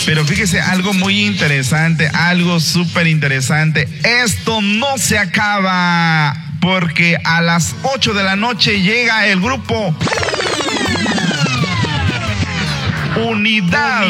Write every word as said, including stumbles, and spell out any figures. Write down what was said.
Pero fíjese, algo muy interesante, algo súper interesante. Esto no se acaba, porque a las ocho de la noche llega el grupo Unidad.